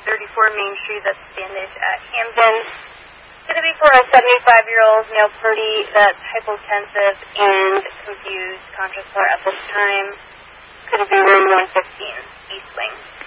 234 Main Street, that's Standish at Hamden. It's going to be for a 75-year-old male party that's hypotensive and confused, conscious for at this time. It's going to be room 115, East Wing.